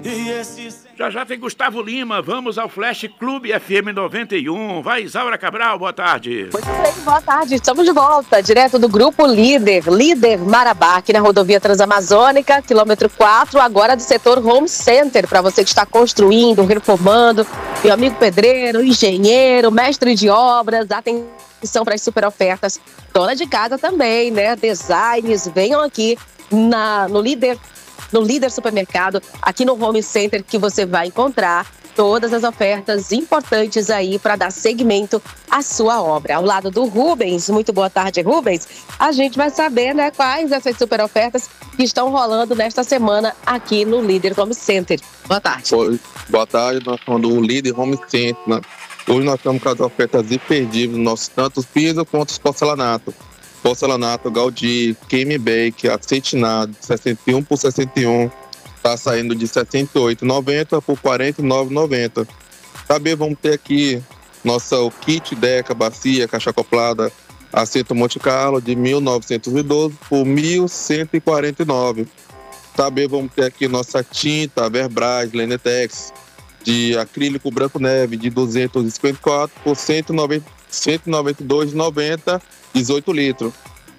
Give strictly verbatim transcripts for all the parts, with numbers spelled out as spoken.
Já já tem Gustavo Lima, vamos ao Flash Clube F M noventa e um. Vai, Isaura Cabral, boa tarde. Muito bem, boa tarde, estamos de volta, direto do Grupo Líder, Líder Marabá, aqui na rodovia Transamazônica, quilômetro quatro, agora do setor Home Center, para você que está construindo, reformando, meu amigo pedreiro, engenheiro, mestre de obras, atenção para as super ofertas, dona de casa também, né, designs, venham aqui na, no Líder no Líder Supermercado, aqui no Home Center, que você vai encontrar todas as ofertas importantes aí para dar seguimento à sua obra. Ao lado do Rubens, muito boa tarde, Rubens. A gente vai saber, né, quais essas super ofertas que estão rolando nesta semana aqui no Líder Home Center. Boa tarde. Oi, boa tarde, nós estamos no Líder Home Center. Né? Hoje nós estamos com as ofertas imperdíveis, nossos tanto os pisos quanto os porcelanatos. Porcelanato Gaudí, Game Bake, acetinado, sessenta e um por sessenta e um, está saindo de sessenta e oito reais e noventa centavos por quarenta e nove reais e noventa centavos. Também vamos ter aqui nossa o kit Deca, bacia, caixa acoplada, assento Monte Carlo de mil novecentos e doze por mil cento e quarenta e nove reais. Também vamos ter aqui nossa tinta Verbraz, Lenetex, de acrílico branco neve de duzentos e cinquenta e quatro por cento e noventa e dois reais e noventa centavos, dezoito litros.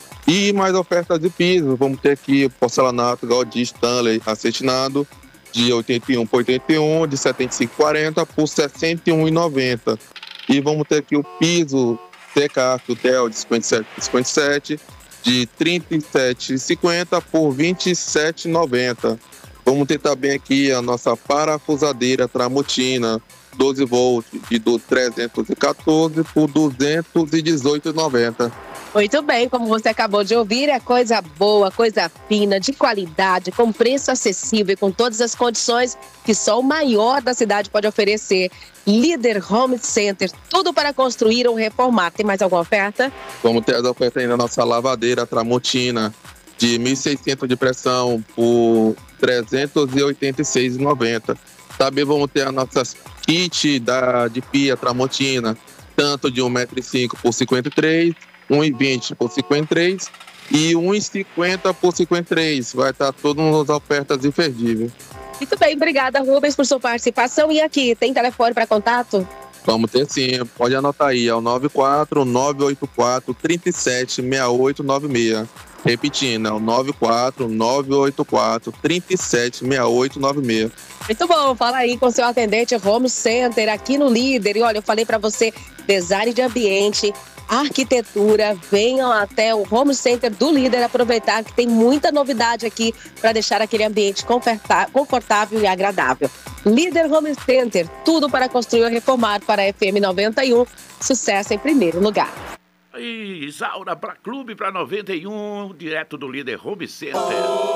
E mais ofertas de piso, vamos ter aqui porcelanato Gaudí Stanley acetinado de oitenta e um por oitenta e um, de setenta e cinco por quarenta por sessenta e um reais e noventa centavos. E vamos ter aqui o piso T-Cart, Tel de cinquenta e sete por cinquenta e sete, de trinta e sete reais e cinquenta por vinte e sete reais e noventa centavos. Vamos ter também aqui a nossa parafusadeira Tramontina doze volts de trezentos e quatorze por duzentos e dezoito reais e noventa centavos. Muito bem, como você acabou de ouvir, é coisa boa, coisa fina, de qualidade, com preço acessível e com todas as condições que só o maior da cidade pode oferecer. Líder Home Center, tudo para construir ou reformar. Tem mais alguma oferta? Vamos ter as ofertas ainda da nossa lavadeira Tramontina de mil e seiscentos de pressão por trezentos e oitenta e seis reais e noventa centavos. Também vamos ter as nossas kit da, de pia Tramontina, tanto de um metro e cinco por cinquenta e três, um metro e vinte por cinquenta e três e um metro e cinquenta por cinquenta e três. Vai estar todas as ofertas imperdíveis. Muito bem, obrigada, Rubens, por sua participação. E aqui, tem telefone para contato? Vamos ter sim, pode anotar aí, é o nove quatro nove oito quatro, três sete seis oito nove seis. Repetindo, é o nove quatro nove oito quatro, três sete seis oito nove seis. Muito bom, fala aí com seu atendente Home Center aqui no Líder. E olha, eu falei para você, design de ambiente, arquitetura, venham até o Home Center do Líder aproveitar que tem muita novidade aqui para deixar aquele ambiente confortável e agradável. Líder Home Center, tudo para construir ou reformar para a F M noventa e um, sucesso em primeiro lugar. Aí, Isaura para Clube para noventa e um, direto do Líder Home Center.